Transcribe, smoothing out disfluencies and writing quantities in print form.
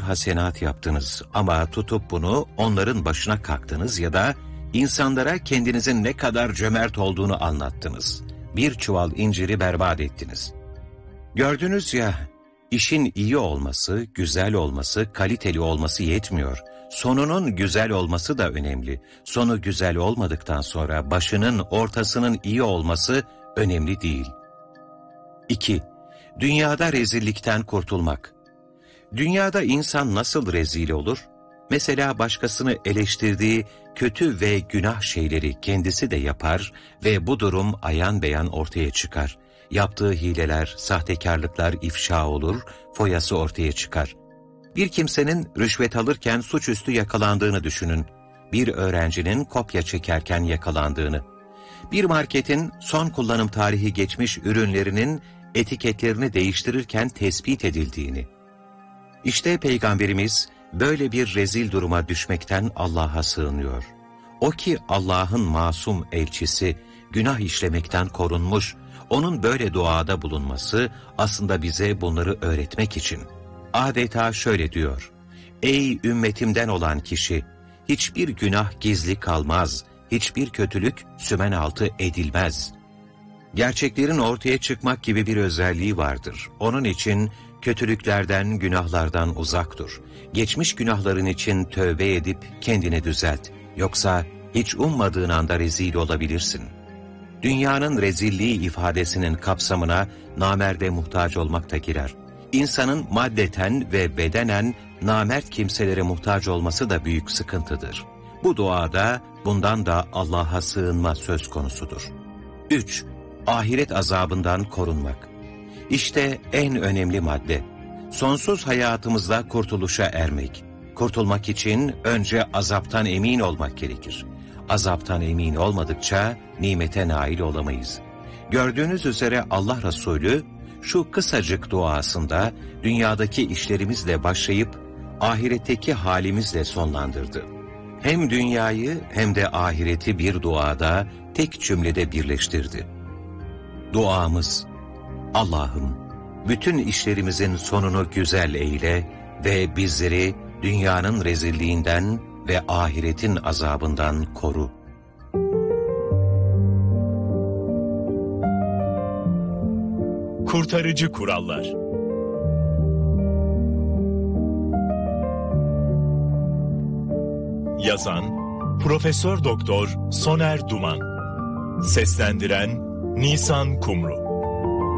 hasenat yaptınız ama tutup bunu onların başına kalktınız ya da insanlara kendinizin ne kadar cömert olduğunu anlattınız. Bir çuval inciri berbat ettiniz. Gördünüz ya, işin iyi olması, güzel olması, kaliteli olması yetmiyor. Sonunun güzel olması da önemli. Sonu güzel olmadıktan sonra başının, ortasının iyi olması önemli değil. 2. Dünyada rezillikten kurtulmak. Dünyada insan nasıl rezil olur? Mesela başkasını eleştirdiği kötü ve günah şeyleri kendisi de yapar ve bu durum ayan beyan ortaya çıkar. Yaptığı hileler, sahtekarlıklar ifşa olur, foyası ortaya çıkar. Bir kimsenin rüşvet alırken suçüstü yakalandığını düşünün. Bir öğrencinin kopya çekerken yakalandığını. Bir marketin son kullanım tarihi geçmiş ürünlerinin etiketlerini değiştirirken tespit edildiğini. İşte Peygamberimiz böyle bir rezil duruma düşmekten Allah'a sığınıyor. O ki Allah'ın masum elçisi, günah işlemekten korunmuş, onun böyle duada bulunması aslında bize bunları öğretmek için. Adeta şöyle diyor: Ey ümmetimden olan kişi! Hiçbir günah gizli kalmaz, hiçbir kötülük sümen altı edilmez. Gerçeklerin ortaya çıkmak gibi bir özelliği vardır. Onun için kötülüklerden, günahlardan uzak dur. Geçmiş günahların için tövbe edip kendini düzelt. Yoksa hiç ummadığın anda rezil olabilirsin. Dünyanın rezilliği ifadesinin kapsamına namerde muhtaç olmak da girer. İnsanın maddeten ve bedenen namert kimselere muhtaç olması da büyük sıkıntıdır. Bu duada bundan da Allah'a sığınma söz konusudur. 3. Ahiret azabından korunmak. İşte en önemli madde. Sonsuz hayatımızda kurtuluşa ermek. Kurtulmak için önce azaptan emin olmak gerekir. Azaptan emin olmadıkça nimete nail olamayız. Gördüğünüz üzere Allah Resulü şu kısacık duasında dünyadaki işlerimizle başlayıp ahiretteki halimizle sonlandırdı. Hem dünyayı hem de ahireti bir duada tek cümlede birleştirdi. Duamız: Allah'ım, bütün işlerimizin sonunu güzel eyle ve bizleri dünyanın rezilliğinden ve ahiretin azabından koru. Kurtarıcı kurallar. Yazan Profesör Doktor Soner Duman. Seslendiren Nisan Kumru.